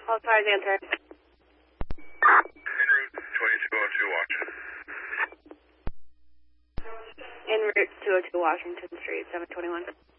All cars answer. En route 2202 Washington. En route 202 Washington Street, 721.